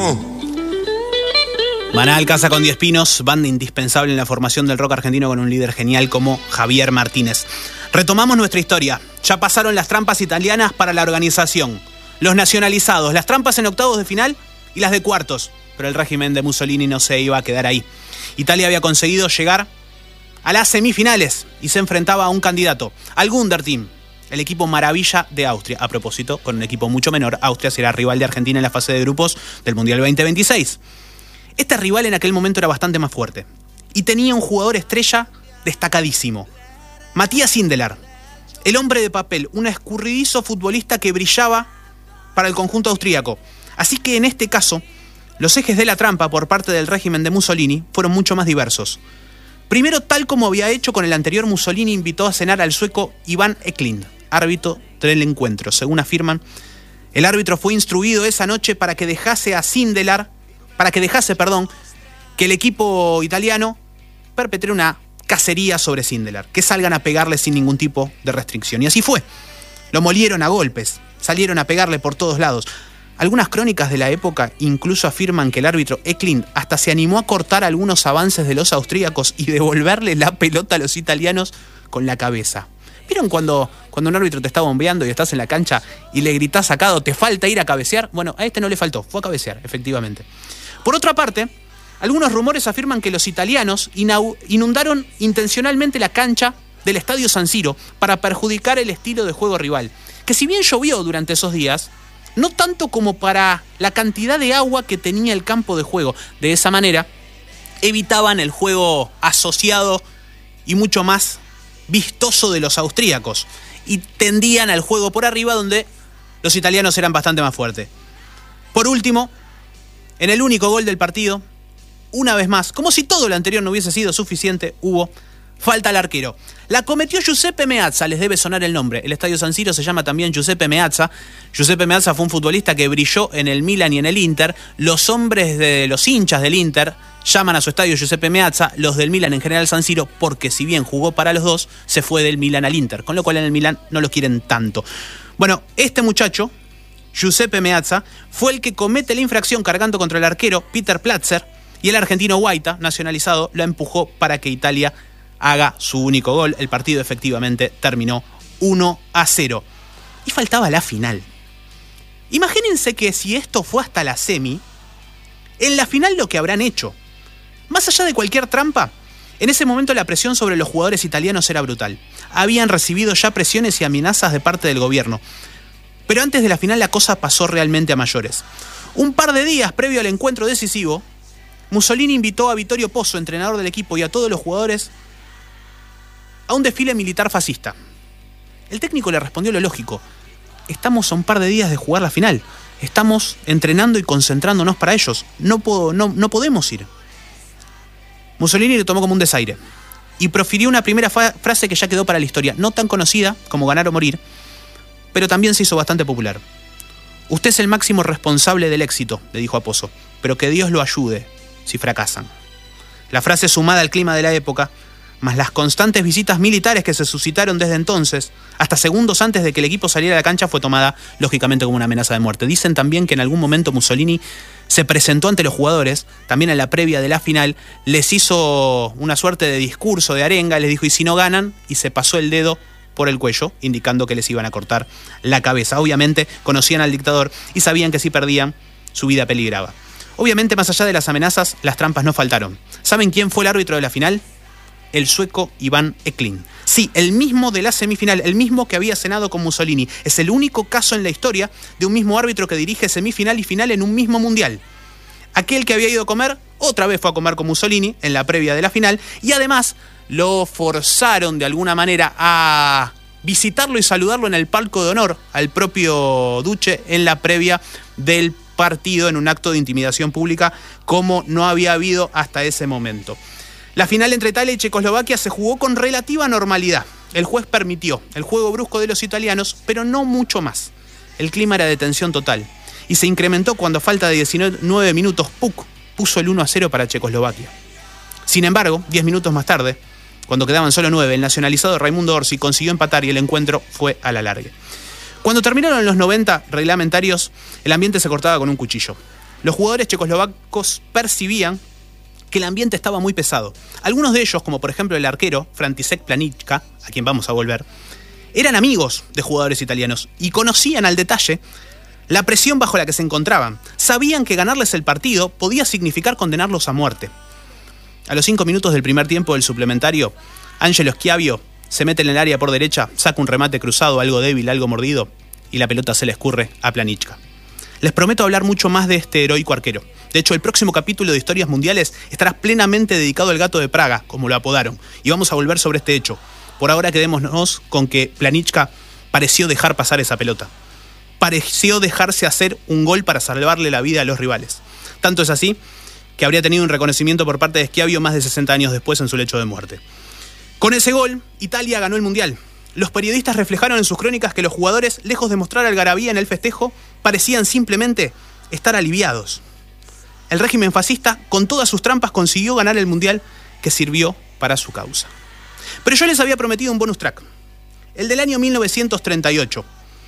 Manal casa con 10 pinos, banda indispensable en la formación del rock argentino con un líder genial como Javier Martínez. Retomamos nuestra historia. Ya pasaron las trampas italianas para la organización, los nacionalizados, las trampas en octavos de final y las de cuartos. Pero el régimen de Mussolini no se iba a quedar ahí. Italia había conseguido llegar a las semifinales y se enfrentaba a un candidato, al Wunderteam, el equipo maravilla de Austria. A propósito, con un equipo mucho menor, Austria será rival de Argentina en la fase de grupos del Mundial 2026. Este rival en aquel momento era bastante más fuerte y tenía un jugador estrella destacadísimo, Matías Sindelar, el hombre de papel, un escurridizo futbolista que brillaba para el conjunto austríaco. Así que en este caso, los ejes de la trampa por parte del régimen de Mussolini fueron mucho más diversos. Primero, tal como había hecho con el anterior, Mussolini invitó a cenar al sueco Iván Eklund, árbitro del encuentro. Según afirman, el árbitro fue instruido esa noche para que dejase que el equipo italiano perpetre una cacería sobre Sindelar, que salgan a pegarle sin ningún tipo de restricción. Y así fue. Lo molieron a golpes, salieron a pegarle por todos lados. Algunas crónicas de la época incluso afirman que el árbitro Eklund hasta se animó a cortar algunos avances de los austríacos y devolverle la pelota a los italianos con la cabeza. ¿Vieron cuando un árbitro te está bombeando y estás en la cancha y le gritás sacado, te falta ir a cabecear? Bueno, a este no le faltó, fue a cabecear, efectivamente. Por otra parte, algunos rumores afirman que los italianos inundaron intencionalmente la cancha del Estadio San Siro para perjudicar el estilo de juego rival, que si bien llovió durante esos días, no tanto como para la cantidad de agua que tenía el campo de juego. De esa manera, evitaban el juego asociado y mucho más vistoso de los austríacos y tendían al juego por arriba, donde los italianos eran bastante más fuertes. Por último, en el único gol del partido, una vez más, como si todo lo anterior no hubiese sido suficiente, hubo falta al arquero. La cometió Giuseppe Meazza, les debe sonar el nombre. El Estadio San Siro se llama también Giuseppe Meazza. Giuseppe Meazza fue un futbolista que brilló en el Milan y en el Inter. Los hinchas del Inter llaman a su estadio Giuseppe Meazza, los del Milan en general San Siro, porque si bien jugó para los dos, se fue del Milan al Inter, con lo cual en el Milan no lo quieren tanto. Bueno, este muchacho, Giuseppe Meazza, fue el que comete la infracción cargando contra el arquero Peter Platzer, y el argentino Guaita, nacionalizado, lo empujó para que Italia haga su único gol. El partido efectivamente terminó 1-0. Y faltaba la final. Imagínense que si esto fue hasta la semi, en la final lo que habrán hecho. Más allá de cualquier trampa, en ese momento la presión sobre los jugadores italianos era brutal. Habían recibido ya presiones y amenazas de parte del gobierno. Pero antes de la final la cosa pasó realmente a mayores. Un par de días previo al encuentro decisivo, Mussolini invitó a Vittorio Pozzo, entrenador del equipo, y a todos los jugadores a un desfile militar fascista. El técnico le respondió lo lógico: estamos a un par de días de jugar la final, estamos entrenando y concentrándonos para ellos, no podemos ir. Mussolini lo tomó como un desaire y profirió una primera frase que ya quedó para la historia, no tan conocida como Ganar o Morir, pero también se hizo bastante popular. Usted es el máximo responsable del éxito, le dijo a Pozzo, pero que Dios lo ayude si fracasan. La frase, sumada al clima de la época, más las constantes visitas militares que se suscitaron desde entonces, hasta segundos antes de que el equipo saliera a la cancha, fue tomada lógicamente como una amenaza de muerte. Dicen también que en algún momento Mussolini se presentó ante los jugadores, también en la previa de la final, les hizo una suerte de discurso de arenga, les dijo: y si no ganan, y se pasó el dedo por el cuello, indicando que les iban a cortar la cabeza. Obviamente conocían al dictador y sabían que si perdían, su vida peligraba. Obviamente, más allá de las amenazas, las trampas no faltaron. ¿Saben quién fue el árbitro de la final? El sueco Iván Eklund. Sí, el mismo de la semifinal, el mismo que había cenado con Mussolini. Es el único caso en la historia de un mismo árbitro que dirige semifinal y final en un mismo mundial. Aquel que había ido a comer, otra vez fue a comer con Mussolini en la previa de la final, y además lo forzaron de alguna manera a visitarlo y saludarlo en el palco de honor al propio Duce en la previa del partido, en un acto de intimidación pública como no había habido hasta ese momento. La final entre Italia y Checoslovaquia se jugó con relativa normalidad. El juez permitió el juego brusco de los italianos, pero no mucho más. El clima era de tensión total y se incrementó cuando, a falta de 19 minutos, Puc puso el 1-0 para Checoslovaquia. Sin embargo, 10 minutos más tarde, cuando quedaban solo 9, el nacionalizado Raimundo Orsi consiguió empatar y el encuentro fue a la larga. Cuando terminaron los 90 reglamentarios, el ambiente se cortaba con un cuchillo. los jugadores checoslovacos percibían que el ambiente estaba muy pesado. Algunos de ellos, como por ejemplo el arquero František Planička, a quien vamos a volver, eran amigos de jugadores italianos y conocían al detalle la presión bajo la que se encontraban. Sabían que ganarles el partido podía significar condenarlos a muerte. A los 5 minutos del primer tiempo del suplementario, Angelo Schiavio se mete en el área por derecha, saca un remate cruzado, algo débil, algo mordido, y la pelota se le escurre a Planička. Les prometo hablar mucho más de este heroico arquero. De hecho, el próximo capítulo de Historias Mundiales estará plenamente dedicado al Gato de Praga, como lo apodaron, y vamos a volver sobre este hecho. Por ahora quedémonos con que Planička pareció dejar pasar esa pelota. Pareció dejarse hacer un gol para salvarle la vida a los rivales. Tanto es así que habría tenido un reconocimiento por parte de Schiavio más de 60 años después en su lecho de muerte. Con ese gol, Italia ganó el Mundial. Los periodistas reflejaron en sus crónicas que los jugadores, lejos de mostrar algarabía en el festejo, parecían simplemente estar aliviados. El régimen fascista, con todas sus trampas, consiguió ganar el Mundial que sirvió para su causa. Pero yo les había prometido un bonus track, el del año 1938.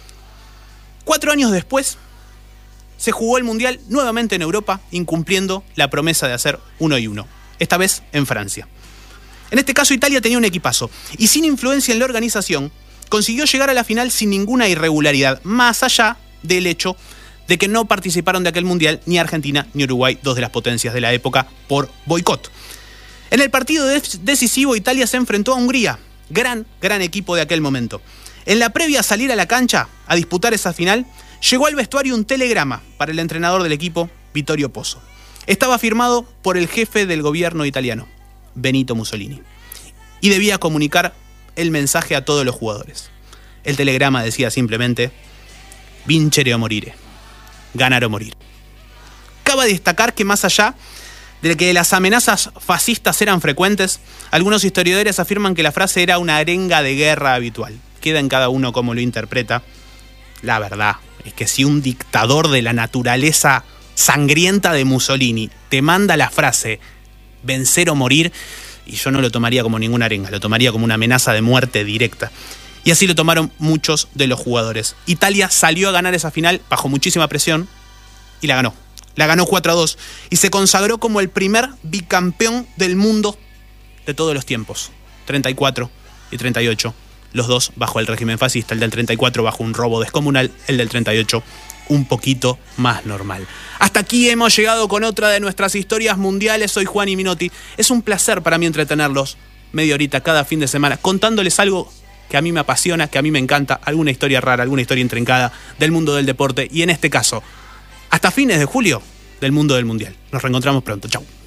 4 años después, se jugó el Mundial nuevamente en Europa, incumpliendo la promesa de hacer 1-1, esta vez en Francia. En este caso, Italia tenía un equipazo, y sin influencia en la organización, consiguió llegar a la final sin ninguna irregularidad, más allá del hecho de que no participaron de aquel Mundial ni Argentina ni Uruguay, 2 de las potencias de la época, por boicot. En el partido decisivo, Italia se enfrentó a Hungría, gran equipo de aquel momento. En la previa a salir a la cancha a disputar esa final, llegó al vestuario un telegrama para el entrenador del equipo, Vittorio Pozzo. Estaba firmado por el jefe del gobierno italiano, Benito Mussolini, y debía comunicar el mensaje a todos los jugadores. El telegrama decía simplemente: vincere o morire, ganar o morir. Cabe destacar que más allá de que las amenazas fascistas eran frecuentes, algunos historiadores afirman que la frase era una arenga de guerra habitual. Queda en cada uno cómo lo interpreta. La verdad es que si un dictador de la naturaleza sangrienta de Mussolini te manda la frase vencer o morir, y yo no lo tomaría como ninguna arenga, lo tomaría como una amenaza de muerte directa. Y así lo tomaron muchos de los jugadores. Italia salió a ganar esa final bajo muchísima presión y la ganó. La ganó 4-2 y se consagró como el primer bicampeón del mundo de todos los tiempos. 34 y 38, los dos bajo el régimen fascista, el del 34 bajo un robo descomunal, el del 38 un poquito más normal. Hasta aquí hemos llegado con otra de nuestras historias mundiales. Soy Juan Minotti. Es un placer para mí entretenerlos media horita cada fin de semana, contándoles algo que a mí me apasiona, que a mí me encanta, alguna historia rara, alguna historia intrincada del mundo del deporte y en este caso, hasta fines de julio, del mundo del Mundial. Nos reencontramos pronto. Chau.